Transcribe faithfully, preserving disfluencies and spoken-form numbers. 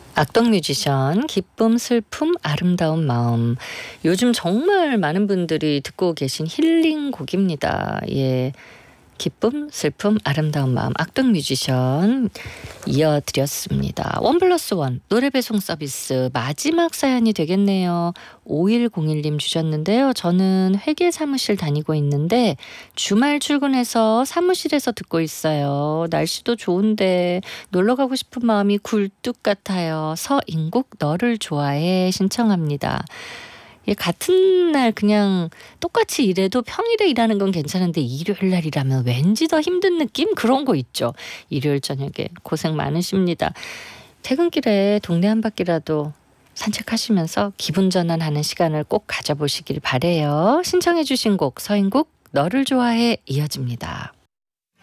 악동 뮤지션 기쁨, 슬픔, 아름다운 마음. 요즘 정말 많은 분들이 듣고 계신 힐링 곡입니다. 예. 기쁨, 슬픔, 아름다운 마음. 악동 뮤지션 이어드렸습니다. 원 플러스 원 노래 배송 서비스 마지막 사연이 되겠네요. 오일공일 님 주셨는데요. 저는 회계 사무실 다니고 있는데 주말 출근해서 사무실에서 듣고 있어요. 날씨도 좋은데 놀러 가고 싶은 마음이 굴뚝 같아요. 서인국 너를 좋아해 신청합니다. 예, 같은 날 그냥 똑같이 일해도 평일에 일하는 건 괜찮은데 일요일 날 일하면 왠지 더 힘든 느낌? 그런 거 있죠. 일요일 저녁에 고생 많으십니다. 퇴근길에 동네 한 바퀴라도 산책하시면서 기분 전환하는 시간을 꼭 가져보시길 바래요. 신청해 주신 곡 서인국 너를 좋아해 이어집니다.